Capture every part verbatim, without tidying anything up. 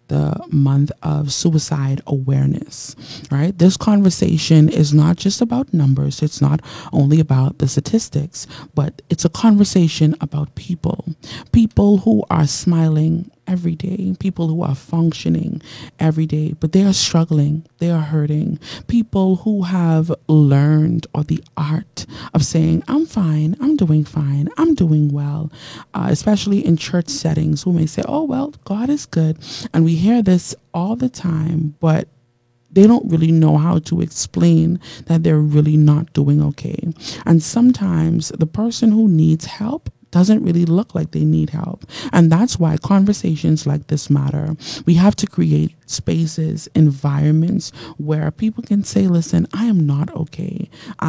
the month of suicide awareness, right? This conversation is not just about numbers. It's not only about the statistics, but it's a conversation about people, people who are smiling every day, people who are functioning every day, but they are struggling, they are hurting, people who have learned or the art of saying, I'm fine, I'm doing fine, I'm doing well, uh, especially in church settings, who may say, oh, well, God is good. And we hear this all the time, but they don't really know how to explain that they're really not doing okay. And sometimes the person who needs help doesn't really look like they need help. And that's why conversations like this matter. We have to create spaces, environments where people can say, listen, I am not okay.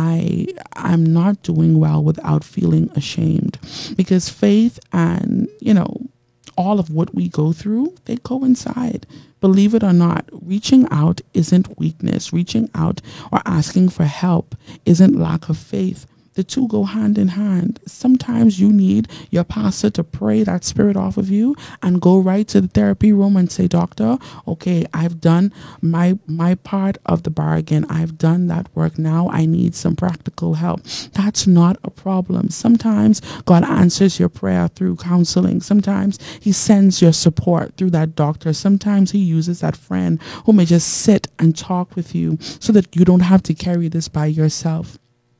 I I'm not doing well without feeling ashamed. Because faith and, you know, all of what we go through, they coincide. Believe it or not, reaching out isn't weakness. Reaching out or asking for help isn't lack of faith. The two go hand in hand. Sometimes you need your pastor to pray that spirit off of you and go right to the therapy room and say, doctor, okay, I've done my my part of the bargain. I've done that work. Now I need some practical help. That's not a problem. Sometimes God answers your prayer through counseling. Sometimes he sends your support through that doctor. Sometimes he uses that friend who may just sit and talk with you so that you don't have to carry this by yourself.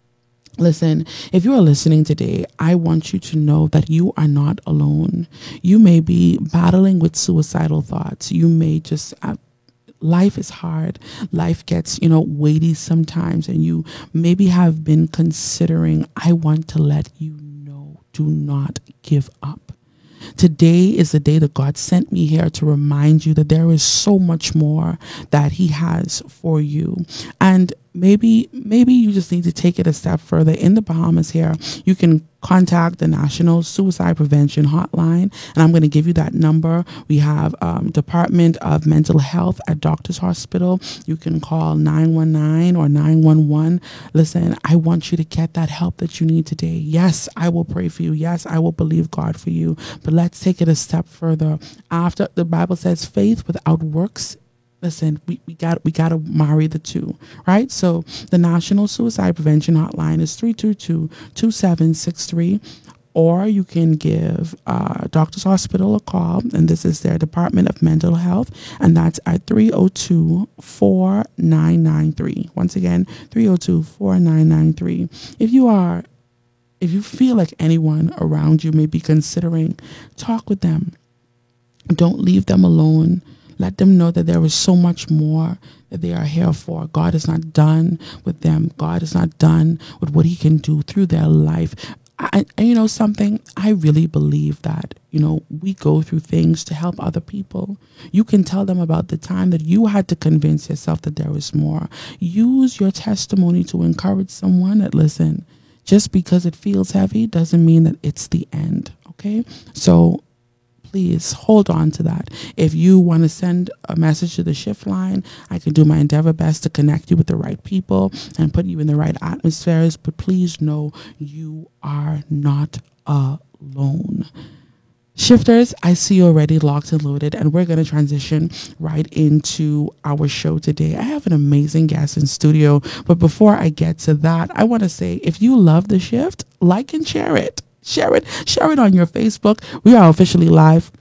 Listen, if you are listening today, I want you to know that you are not alone. You may be battling with suicidal thoughts. You may just, uh, life is hard. Life gets, you know, weighty sometimes, and you maybe have been considering, I want to let you know, do not give up. Today is the day that God sent me here to remind you that there is so much more that he has for you. And maybe maybe you just need to take it a step further. In the Bahamas here, you can contact the National Suicide Prevention Hotline, and I'm going to give you that number. We have um, Department of Mental Health at Doctors Hospital. You can call nine one nine or nine one one. Listen, I want you to get that help that you need today. Yes, I will pray for you. Yes, I will believe God for you. But let's take it a step further. After the Bible says faith without works, listen, we, we got we got to marry the two, right? So the National Suicide Prevention Hotline is three two two, two seven six three, or you can give uh, Doctors Hospital a call, and this is their Department of Mental Health, and that's at three oh two, four nine nine three. Once again, three oh two, four nine nine three. If you are, if you feel like anyone around you may be considering, talk with them. Don't leave them alone. Let them know that there is so much more that they are here for. God is not done with them. God is not done with what he can do through their life. I, and you know something, I really believe that, you know, we go through things to help other people. You can tell them about the time that you had to convince yourself that there is more. Use your testimony to encourage someone that, listen, just because it feels heavy doesn't mean that it's the end. Okay. So please hold on to that. If you want to send a message to the shift line, I can do my endeavor best to connect you with the right people and put you in the right atmospheres. But please know you are not alone. Shifters, I see you already locked and loaded, and we're going to transition right into our show today. I have an amazing guest in studio, but before I get to that, I want to say, if you love the shift, like and share it. Share it. Share it on your Facebook. We are officially live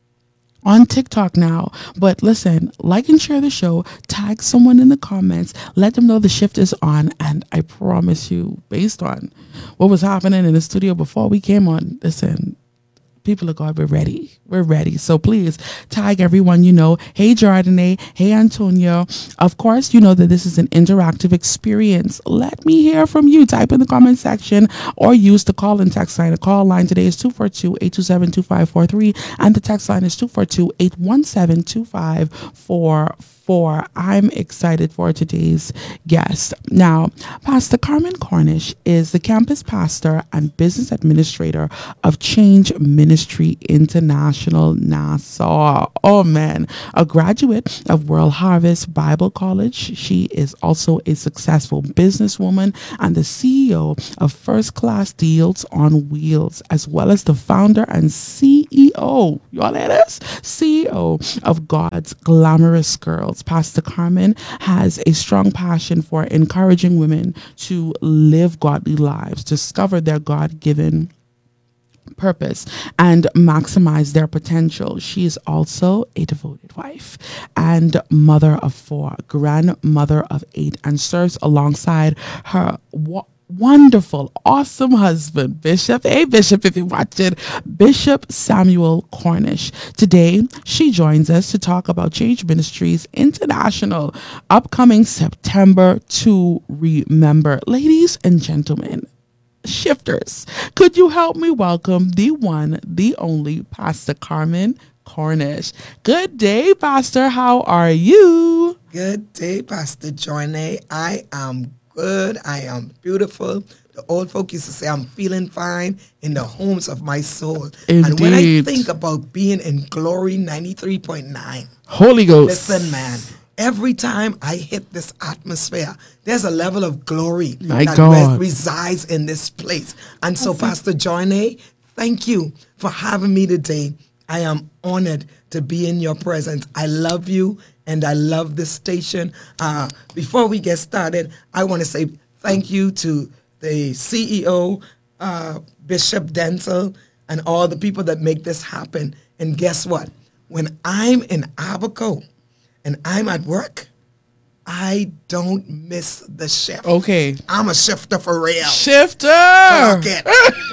on TikTok now. But listen, like and share the show. Tag someone in the comments. Let them know the shift is on. And I promise you, based on what was happening in the studio before we came on, listen, people of God, we're ready. We're ready. So please tag everyone you know. Hey, Jardine. Hey, Antonio. Of course, you know that this is an interactive experience. Let me hear from you. Type in the comment section or use the call and text line. The call line today is two four two, eight two seven, two five four three and the text line is two four two, eight one seven, two five four four. I'm excited for today's guest. Now, Pastor Carmen Cornish is the campus pastor and business administrator of Change Ministry Ministry International, Nassau. Oh man, a graduate of World Harvest Bible College. She is also a successful businesswoman and the C E O of First Class Deals on Wheels, as well as the founder and C E O, y'all hear this? C E O of God's Glamorous Girls. Pastor Carmen has a strong passion for encouraging women to live godly lives, discover their God-given purpose, and maximize their potential. She is also a devoted wife and mother of four, grandmother of eight, and serves alongside her wa- wonderful, awesome husband, Bishop. Hey, Bishop, if you're watching, Bishop Samuel Cornish. Today, she joins us to talk about Change Ministries International, upcoming September to Remember. Ladies and gentlemen, shifters, could you help me welcome the one, the only Pastor Carmen Cornish? Good day, Pastor. How are you? Good day, Pastor Joyne. I am good. I am beautiful. The old folk used to say I'm feeling fine in the homes of my soul. Indeed. And when I think about being in Glory ninety-three point nine, Holy Ghost. listen, man, every time I hit this atmosphere, there's a level of glory My that God. res- resides in this place. And so, Pastor Joyne, thank you for having me today. I am honored to be in your presence. I love you and I love this station. Uh, before we get started, I want to say thank you to the C E O, uh, Bishop Denzel, and all the people that make this happen. And guess what? When I'm in Abaco and I'm at work, I don't miss the shift. Okay. I'm a shifter for real. Shifter. Clock it.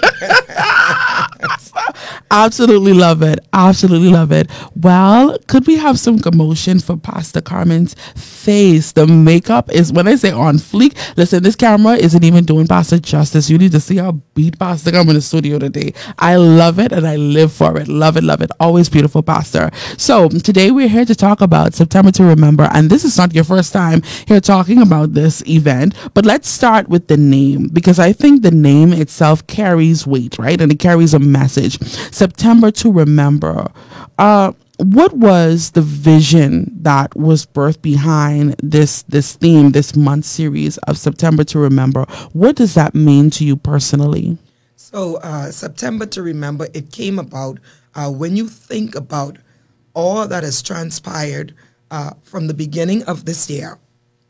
Absolutely love it. Absolutely love it. Well, could we have some commotion for Pastor Carmen's face? The makeup is, when I say on fleek, listen, this camera isn't even doing Pastor justice. You need to see how beat Pastor Carmen in the studio today. I love it and I live for it. Love it, love it. Always beautiful, Pastor. So today we're here to talk about September to Remember. And this is not your first time here talking about this event, but let's start with the name, because I think the name itself carries weight, right? And it carries a message. September to Remember. Uh, what was the vision that was birthed behind this this theme, this month series of September to Remember? What does that mean to you personally? So uh, September to Remember, it came about uh, when you think about all that has transpired uh, from the beginning of this year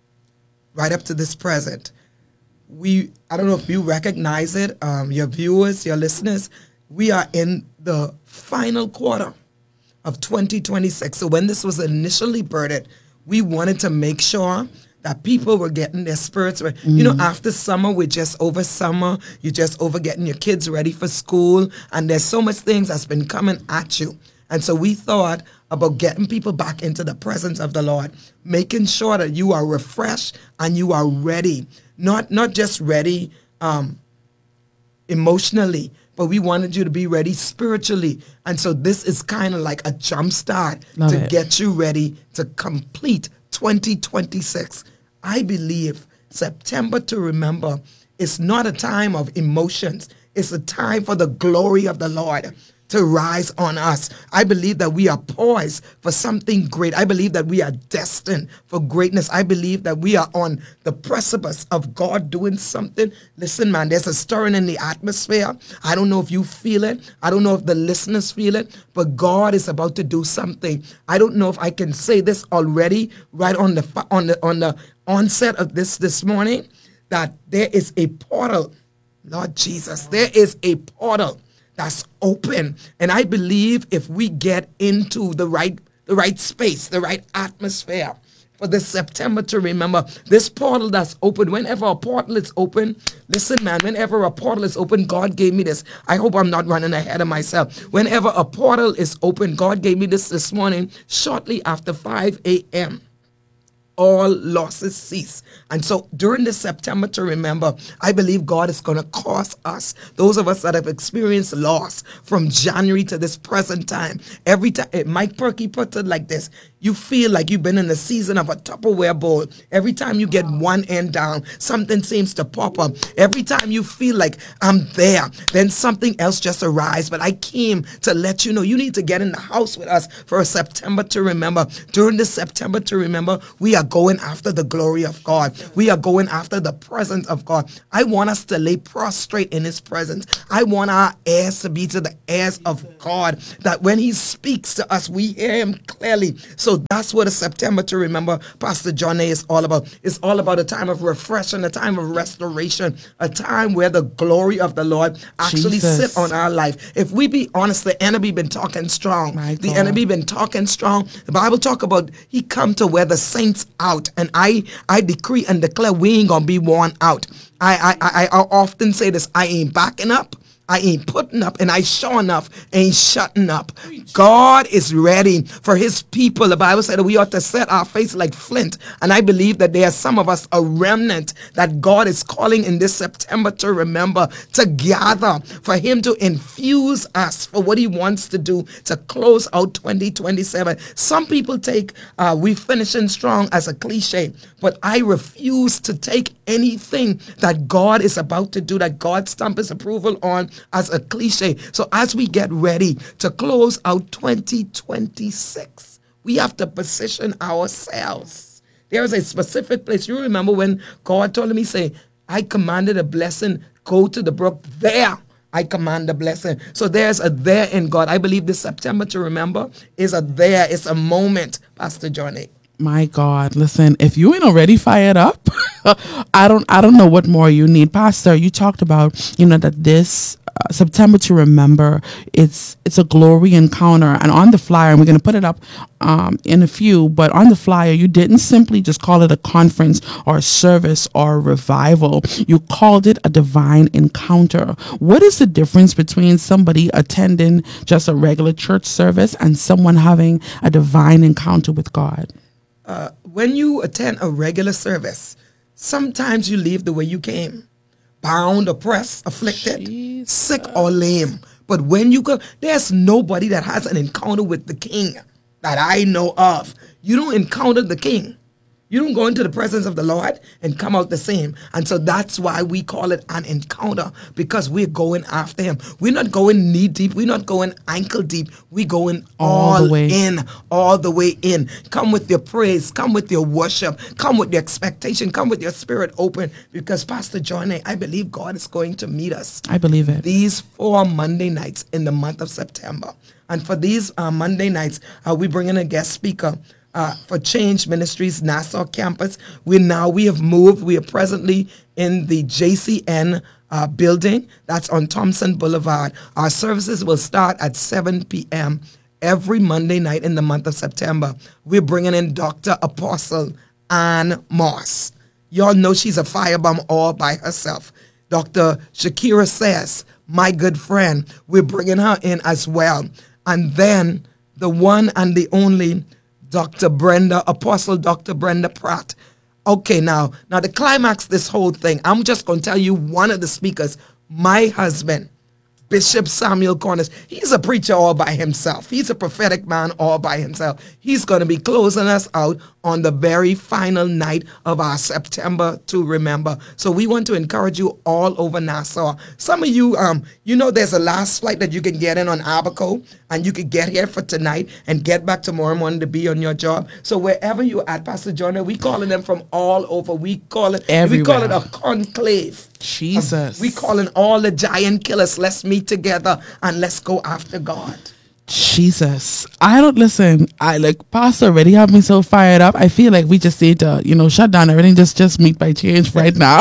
right up to this present. We, I don't know if you recognize it, um, your viewers, your listeners, we are in the final quarter of twenty twenty-six. So when this was initially birthed, we wanted to make sure that people were getting their spirits ready. Mm. You know, after summer, we're just over summer. You're just over getting your kids ready for school. And there's so much things that's been coming at you. And so we thought about getting people back into the presence of the Lord, making sure that you are refreshed and you are ready. Not, not just ready um, emotionally, but we wanted you to be ready spiritually. And so this is kind of like a jump start Love to it. get you ready to complete twenty twenty-six. I believe September to Remember is not a time of emotions. It's a time for the glory of the Lord to rise on us. I believe that we are poised for something great. I believe that we are destined for greatness. I believe that we are on the precipice of God doing something. Listen, man, there's a stirring in the atmosphere. I don't know if you feel it. I don't know if the listeners feel it, but God is about to do something. I don't know if I can say this already right on the on the on the onset of this this morning, that there is a portal. Lord Jesus, there is a portal that's open. And I believe if we get into the right the right space, the right atmosphere for this September to Remember, this portal that's open, whenever a portal is open, listen, man, whenever a portal is open, God gave me this. I hope I'm not running ahead of myself. Whenever a portal is open, God gave me this this morning, shortly after five a.m. all losses cease. And so during this September to remember, I believe God is going to cause us, those of us that have experienced loss from January to this present time, every time, Mike Perky put it like this, you feel like you've been in the season of a Tupperware bowl. Every time you get one end down, something seems to pop up. Every time you feel like I'm there, then something else just arises. But I came to let you know you need to get in the house with us for a September to remember. During this September to remember, we are going after the glory of God. We are going after the presence of God. I want us to lay prostrate in his presence. I want our ears to be to the ears of God, that when he speaks to us, we hear him clearly. So that's what a September to remember, Pastor John A, is all about. It's all about a time of refreshing, a time of restoration, a time where the glory of the Lord actually Jesus. sit on our life. If we be honest, the enemy been talking strong. My The God. enemy been talking strong. The Bible talk about he come to wear the saints out, and I I decree and declare we ain't gonna be worn out. I I I, I often say this: I ain't backing up. I ain't putting up, and I sure enough ain't shutting up. God is ready for his people. The Bible said that we ought to set our face like flint. And I believe that there are some of us, a remnant, that God is calling in this September to remember, to gather, for him to infuse us for what he wants to do to close out twenty twenty-seven. Some people take uh, we finishing strong as a cliche, but I refuse to take anything that God is about to do, that God stamp his approval on, as a cliche. So as we get ready to close out twenty twenty-six, we have to position ourselves. There is a specific place. You remember when God told me, say, I commanded a blessing, go to the brook. There I command a blessing. So there's a there in God. I believe this September to remember is a there. It's a moment, Pastor Johnny. My God, listen, if you ain't already fired up, I don't I don't know what more you need. Pastor, you talked about, you know, that this uh, September to remember, it's it's a glory encounter. And on the flyer, and we're going to put it up um, in a few, but on the flyer, you didn't simply just call it a conference or a service or a revival. You called it a divine encounter. What is the difference between somebody attending just a regular church service and someone having a divine encounter with God? Uh, when you attend a regular service, sometimes you leave the way you came, bound, oppressed, afflicted, Jesus. sick or lame. But when you go, there's nobody that has an encounter with the King that I know of. You don't encounter the King. You don't go into the presence of the Lord and come out the same. And so that's why we call it an encounter, because we're going after him. We're not going knee deep. We're not going ankle deep. We're going all, All the way. in, all the way in. Come with your praise. Come with your worship. Come with your expectation. Come with your spirit open, because Pastor John, I believe God is going to meet us I believe it. these four Monday nights in the month of September. And for these uh, Monday nights, uh, we bring in a guest speaker uh, for Change Ministries Nassau campus. We now we have moved. We are presently in the J C N uh, building that's on Thompson Boulevard. Our services will start at seven p.m. every Monday night in the month of September. We're bringing in Doctor Apostle Ann Moss. Y'all know she's a firebomb all by herself. Doctor Shakira says, my good friend, we're bringing her in as well. And then the one and the only Doctor Brenda, Apostle Doctor Brenda Pratt. Okay, now, now the climax, this whole thing, I'm just going to tell you one of the speakers, my husband, Bishop Samuel Cornish. He's a preacher all by himself. He's a prophetic man all by himself. He's going to be closing us out on the very final night of our September to remember. So we want to encourage you all over Nassau. Some of you, um, you know, there's a last flight that you can get in on Abaco, and you can get here for tonight and get back tomorrow morning to be on your job. So wherever you're at, Pastor John, we calling them from all over. We call it, we call it a conclave. Jesus. We calling all the giant killers. Let's meet together and let's go after God. Jesus. I don't listen. I like Pastor already have me so fired up. I feel like we just need to, you know, shut down everything. Just just meet by change right now.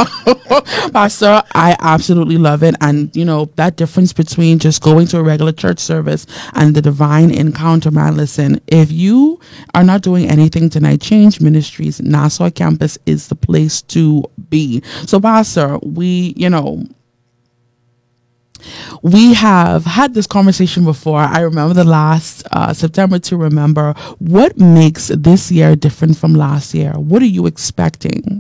Pastor, I absolutely love it. And you know, that difference between just going to a regular church service and the divine encounter, man. Listen, if you are not doing anything tonight, Change Ministries Nassau campus is the place to be. So Pastor, we, you know, We have had this conversation before. I remember the last uh, September to Remember. What makes this year different from last year? What are you expecting?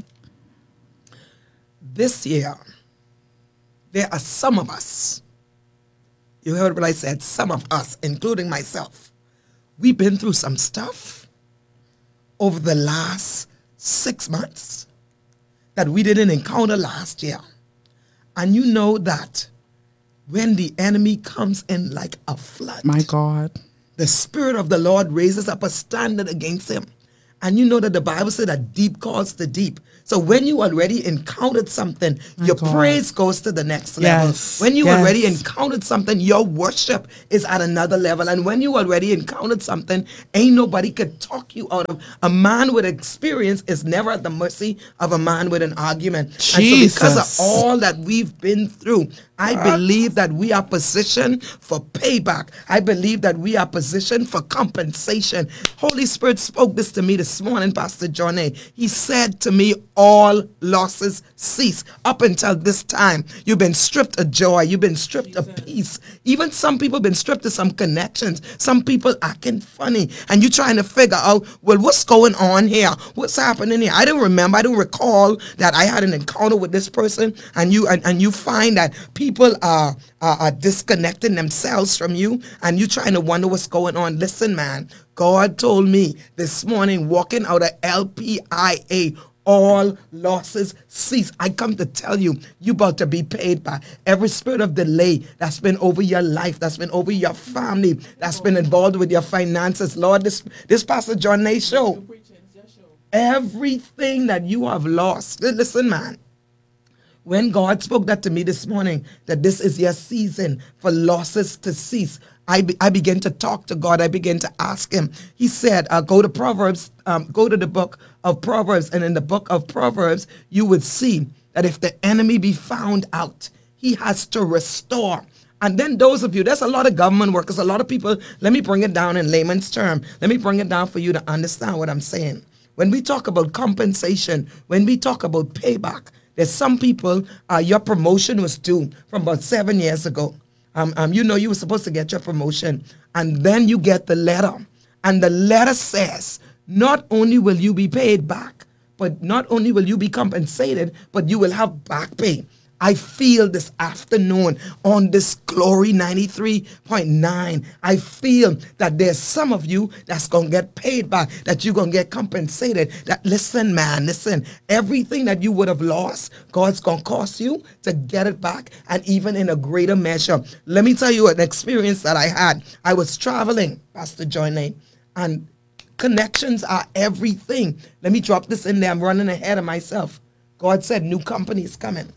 This year, there are some of us, you heard what I said, some of us, including myself, we've been through some stuff over the last six months that we didn't encounter last year. And you know that when the enemy comes in like a flood, My God. the Spirit of the Lord raises up a standard against him. And you know that the Bible said that deep calls to deep. So when you already encountered something, My your God. praise goes to the next level. Yes, When you yes. already encountered something, your worship is at another level. And when you already encountered something, ain't nobody could talk you out of. A man with experience is never at the mercy of a man with an argument. And so because Jesus. of all that we've been through, I believe that we are positioned for payback. I believe that we are positioned for compensation. Holy Spirit spoke this to me this morning, Pastor John A. He said to me, all losses cease. Up until this time, you've been stripped of joy. You've been stripped of peace. Even some people have been stripped of some connections. Some people acting funny. And you're trying to figure out, well, what's going on here? What's happening here? I don't remember. I don't recall that I had an encounter with this person. And you and, and you find that people are, are, are disconnecting themselves from you. And you're trying to wonder what's going on. Listen, man. God told me this morning, walking out of L P I A, all losses cease. I come to tell you, you about to be paid back. Every spirit of delay that's been over your life, that's been over your family, that's been involved with your finances. Lord, this, this Pastor John Nay show, everything that you have lost. Listen, man. When God spoke that to me this morning, that this is your season for losses to cease, I, be, I began to talk to God. I began to ask him. He said, uh, go to Proverbs, um, go to the book of Proverbs. And in the book of Proverbs, you would see that if the enemy be found out, he has to restore. And then those of you, there's a lot of government workers, a lot of people, let me bring it down in layman's term. Let me bring it down for you to understand what I'm saying. When we talk about compensation, when we talk about payback, there's some people, uh, your promotion was due from about seven years ago. Um, um, you know you were supposed to get your promotion. And then you get the letter. And the letter says, not only will you be paid back, but not only will you be compensated, but you will have back pay. I feel this afternoon on this Glory ninety-three point nine, I feel that there's some of you that's going to get paid back, that you're going to get compensated. That listen, man, listen, everything that you would have lost, God's going to cost you to get it back, and even in a greater measure. Let me tell you an experience that I had. I was traveling, Pastor Joy, and connections are everything. Let me drop this in there. I'm running ahead of myself. God said new company is coming.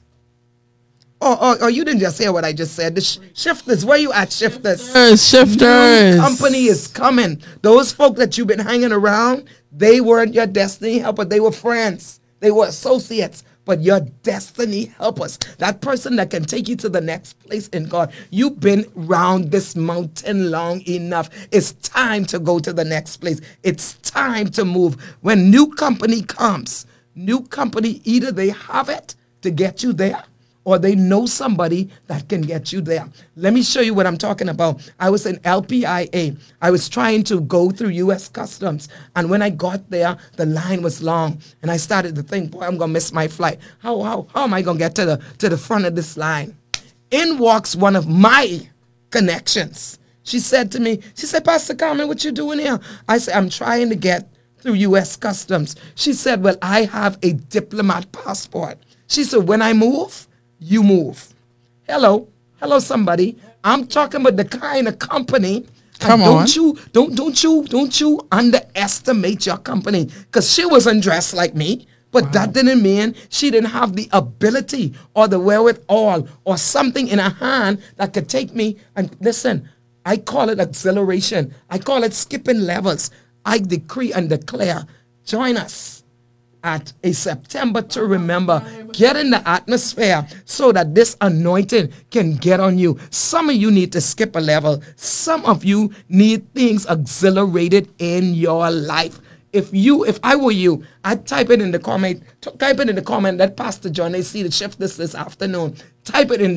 Oh, oh, oh, you didn't just hear what I just said. The sh- shifters, where you at, shifters? Shifters, shifters. New company is coming. Those folk that you've been hanging around, they weren't your destiny helper. They were friends. They were associates. But your destiny helpers, that person that can take you to the next place in God. You've been around this mountain long enough. It's time to go to the next place. It's time to move. When new company comes, new company, either they have it to get you there, or they know somebody that can get you there. Let me show you what I'm talking about. I was in L P I A. I was trying to go through U S Customs. And when I got there, the line was long. And I started to think, boy, I'm going to miss my flight. How, how, how am I going to get to the, to the front of this line? In walks one of my connections. She said to me, she said, Pastor Carmen, what you doing here? I said, I'm trying to get through U S Customs. She said, well, I have a diplomat passport. She said, when I move, you move. Hello, hello, somebody. I'm talking about the kind of company. Come don't on. you don't don't you don't you underestimate your company? Because she wasn't dressed like me, but wow. That didn't mean she didn't have the ability or the wherewithal or something in her hand that could take me. And listen, I call it exhilaration. I call it skipping levels. I decree and declare, join us at a September to Remember. Get in the atmosphere so that this anointing can get on you. Some of you need to skip a level. Some of you need things exhilarated in your life. If you, if I were you, I'd type it in the comment, type it in the comment that Pastor John, they see the shift this this afternoon. Type it in there.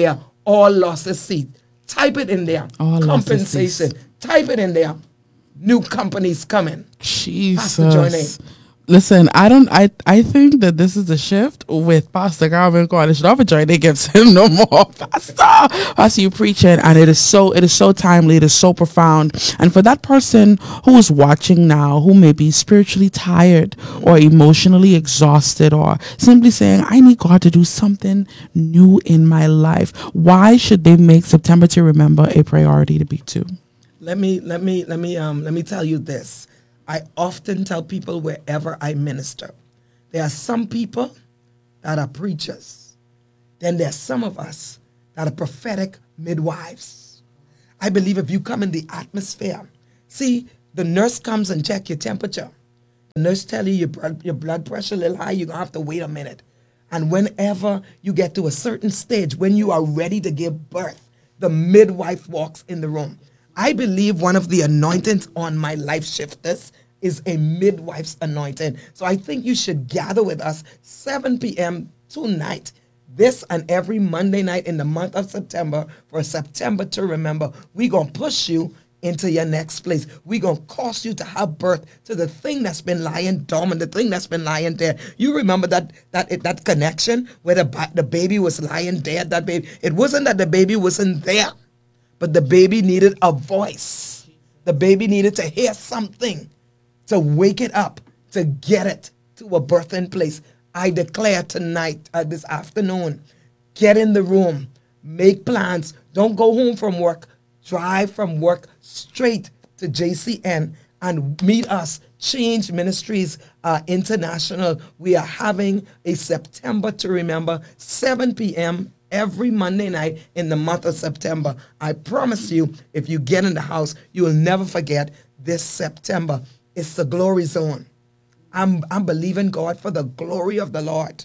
All losses cease. Type it in there. All losses Compensation. cease. Type it in there. New companies coming. Pastor Jesus. Joyne. Listen, I don't. I I think that this is a shift with Pastor Garvin God. It's not for Joyne Gibson no more, Pastor. Pastor, you preaching, and it is so. It is so timely. It is so profound. And for that person who is watching now, who may be spiritually tired or emotionally exhausted, or simply saying, "I need God to do something new in my life," why should they make September to Remember a priority to be to? Let me let me let me um let me tell you this. I often tell people wherever I minister, there are some people that are preachers. Then there's some of us that are prophetic midwives. I believe if you come in the atmosphere, see, the nurse comes and check your temperature. The nurse tell you your blood, your blood pressure a little high, you're going to have to wait a minute. And whenever you get to a certain stage, when you are ready to give birth, the midwife walks in the room. I believe one of the anointings on my life shifters is a midwife's anointing. So I think you should gather with us seven p.m. tonight, this and every Monday night in the month of September, for September to Remember. We're going to push you into your next place. We're going to cause you to have birth to the thing that's been lying dormant, the thing that's been lying there. You remember that that that connection where the, the baby was lying dead, that baby. It wasn't that the baby wasn't there. But the baby needed a voice. The baby needed to hear something to wake it up, to get it to a birthing place. I declare tonight, uh, this afternoon, get in the room, make plans. Don't go home from work. Drive from work straight to J C N and meet us, Change Ministries uh, International. We are having a September to Remember, seven p.m. every Monday night in the month of September. I promise you, if you get in the house, you will never forget this September. It's the glory zone. I'm, I'm believing God for the glory of the Lord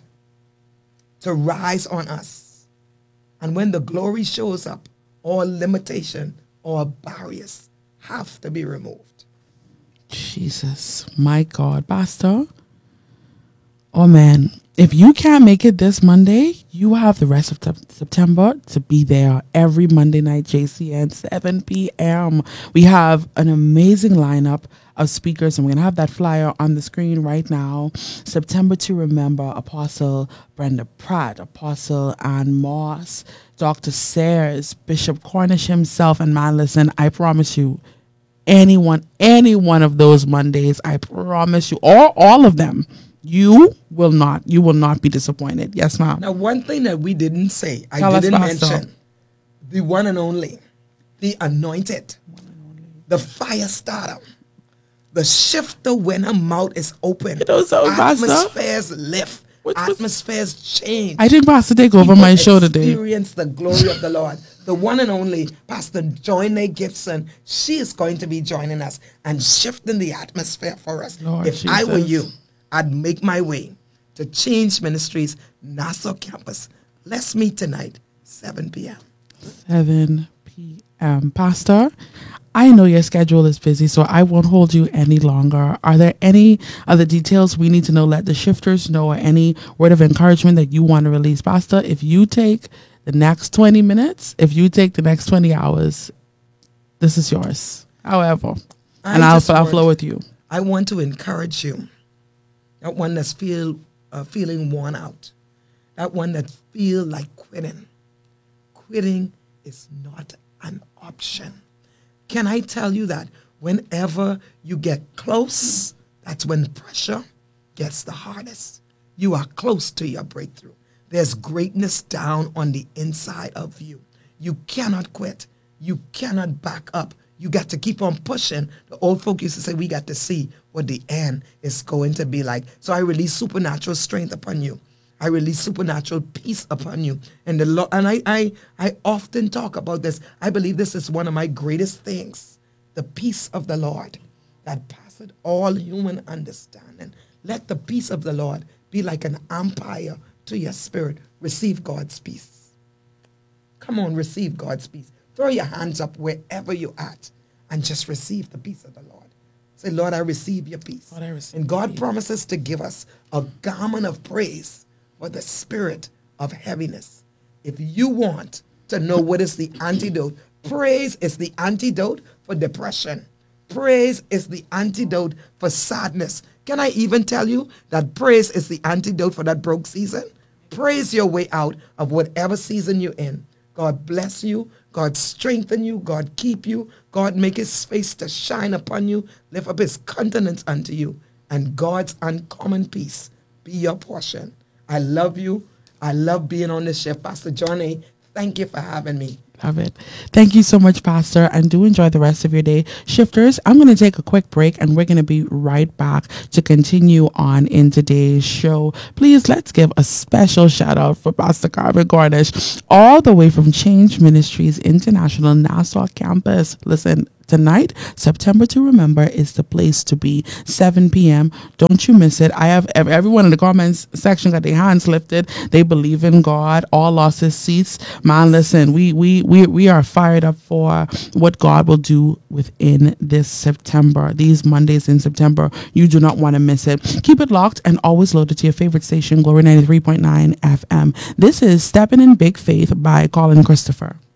to rise on us. And when the glory shows up, all limitation or barriers have to be removed. Jesus, my God, Pastor. Oh man, if you can't make it this Monday, you have the rest of te- September to be there every Monday night, J C N, seven p.m. We have an amazing lineup of speakers, and we're going to have that flyer on the screen right now. September to Remember, Apostle Brenda Pratt, Apostle Ann Moss, Doctor Sayers, Bishop Cornish himself, and man, listen, I promise you, anyone, any one of those Mondays, I promise you, or all of them, you will not, you will not be disappointed. Yes, ma'am. Now, one thing that we didn't say, I Tell us, didn't Pastor. mention, the one and only, the anointed, the fire starter, the shifter when her mouth is open. You know, so, Pastor, atmospheres lift, Which was- atmospheres change. I think Pastor take over People my show today. experience the glory of the Lord. The one and only Pastor Joyne Gibson, she is going to be joining us and shifting the atmosphere for us. Lord if I were Jesus. you, I'd make my way to Change Ministries, Nassau campus. Let's meet tonight, seven p.m. seven p.m. Pastor, I know your schedule is busy, so I won't hold you any longer. Are there any other details we need to know, let the shifters know, or any word of encouragement that you want to release? Pastor, if you take the next twenty minutes, if you take the next twenty hours, this is yours. However, I and I'll, just I'll want- flow with you. I want to encourage you, that one that's feel uh, feeling worn out, that one that feel like quitting. Quitting is not an option. Can I tell you that whenever you get close, that's when pressure gets the hardest. You are close to your breakthrough. There's greatness down on the inside of you. You cannot quit. You cannot back up. You got to keep on pushing. The old folk used to say, we got to see what the end is going to be like. So I release supernatural strength upon you. I release supernatural peace upon you. And the Lord, and I, I, I often talk about this. I believe this is one of my greatest things. The peace of the Lord that passeth all human understanding. Let the peace of the Lord be like an umpire to your spirit. Receive God's peace. Come on, receive God's peace. Throw your hands up wherever you're at and just receive the peace of the Lord. Say, Lord, I receive your peace. Lord, I receive and God your peace. promises to give us a garment of praise for the spirit of heaviness. If you want to know what is the antidote. Praise is the antidote for depression. Praise is the antidote for sadness. Can I even tell you that praise is the antidote for that broke season? Praise your way out of whatever season you're in. God bless you. God strengthen you. God keep you. God make his face to shine upon you. Lift up his countenance unto you. And God's uncommon peace be your portion. I love you. I love being on this shift. Pastor Johnny, thank you for having me. Love it. Thank you so much, Pastor, and do enjoy the rest of your day. Shifters, I'm going to take a quick break and we're going to be right back to continue on in today's show. Please, let's give a special shout out for Pastor Carmen Cornish, all the way from Change Ministries International Nassau campus. Listen, tonight, September to Remember is the place to be. seven p.m. Don't you miss it. I have everyone in the comments section got their hands lifted. They believe in God. All losses cease. Man, listen, we we we we are fired up for what God will do within this September. These Mondays in September, you do not want to miss it. Keep it locked and always loaded to your favorite station, Glory ninety-three point nine F M. This is Stepping in Big Faith by Colin Christopher.